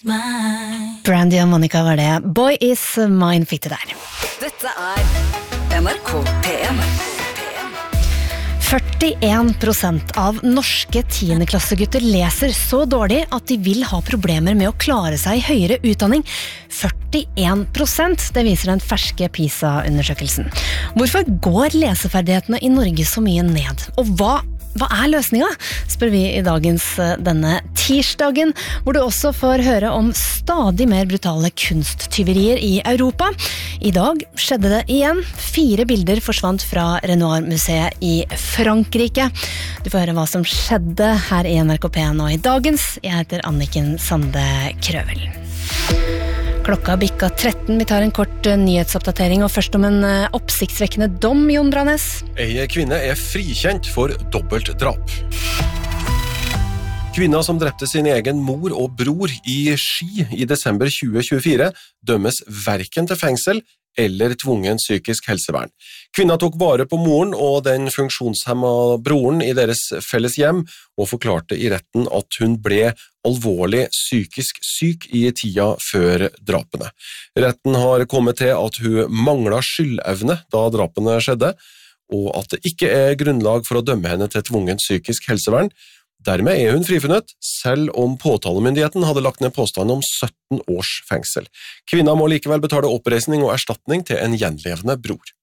Brandy og Monica var det. Boy is mine fikk det der. Dette NRK P1. 41% av norske 10-klassegutter leser så dårlig at de vil ha problemer med å klare seg i høyere utdanning. 41%, det viser den ferske PISA-undersøkelsen. Hvorfor går leseferdighetene i Norge så mye ned? Og hva løsningen? Spør vi i denne tirsdagen, hvor du også får høre om stadig mer brutale kunsttyverier i Europa. I dag skjedde det igjen. 4 bilder forsvant fra Renoir-museet i Frankrike. Du får høre hva som skjedde her i NRK P1 nå i dagens. Jeg heter Anniken Sande Krøvel. Klokka bikka 13, vi tar en kort nyhetsoppdatering, og først om en oppsiktsvekkende dom, Jon Branes. En kvinne frikjent for dobbeltdrap. Kvinna som drepte sin egen mor og bror i Ski i desember 2024 dømmes hverken til fengsel eller tvungen psykisk helsevern. Kvinna tok vare på moren og den funksjonshemma broren i deres felles hjem, og forklarte i retten at hun ble alvorlig psykisk syk i tida før drapene. Retten har kommet til at hun manglet skyldevne da drapene skjedde, og at det ikke grunnlag for å dømme henne til tvungen psykisk helsevern. Dermed hun frifunnet, selv om påtalemyndigheten hadde lagt ned påstand om 17 års fengsel. Kvinna må likevel betale oppreisning og erstatning til en gjenlevende bror.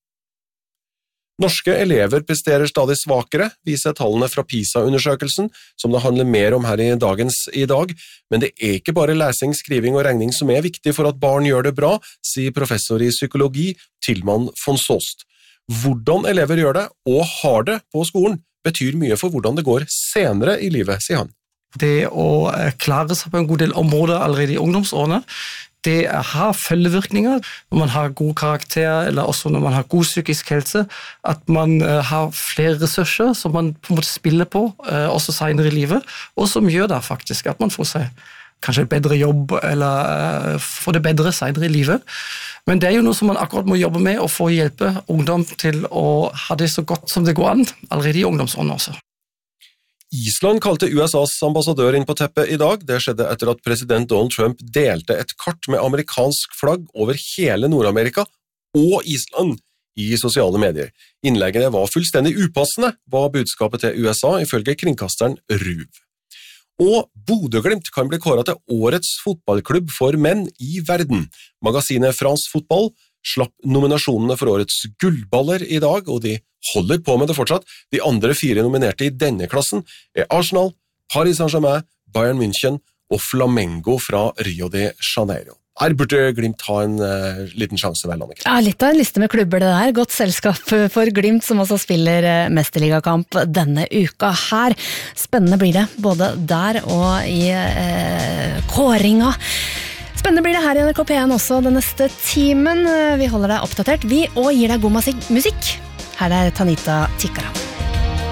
Norske elever presterer stadig svakere, viser tallene fra PISA-undersøkelsen, som det handler mer om her i dagens i dag. Men det ikke bare lesing, skriving og regning som viktig for at barn gjør det bra, sier professor i psykologi Tilman von Soest. Hvordan elever gjør det, og har det på skolen, betyr mye for hvordan det går senere i livet, sier han. Det å klare seg på en god del områder allerede i ungdomsårene, det har følgevirkninger når man har god karakter, eller også når man har god psykisk helse, at man har flere ressurser som man på en måte spiller på, også senere i livet, og som gjør det faktisk at man får seg kanskje et bedre jobb, eller får det bedre senere i livet. Men det jo noe som man akkurat må jobbe med, og få hjelpe ungdom til å ha det så godt som det går an, allerede i ungdomsårene også. Island kalte USAs ambassadør inn på teppet i dag. Det skjedde etter at president Donald Trump delte et kart med amerikansk flagg over hele Nord-Amerika og Island i sosiale medier. Innleggene var fullstendig upassende, var budskapet til USA ifølge kringkasteren RUV. Og Bodø/Glimt kan bli kåret til årets fotballklubb for menn i verden. Magasinet France Football slapp nominasjonene for årets gullballer i dag, og de holder på med det fortsatt. De andre 4 nominerte i denne klassen Arsenal, Paris Saint-Germain, Bayern München og Flamengo fra Rio de Janeiro. Her burde Glimt ha en liten sjanse, vel, Annika? Ja, litt av en liste med klubber det der. Godt selskap for Glimt, som også spiller mesterligakamp denne uka her. Spennende blir det, både der og i kåringa. Spennende blir det her i NRK P1 også den neste timen. Vi holder deg oppdatert, og gir deg god musikk. Her Tanita Tikara.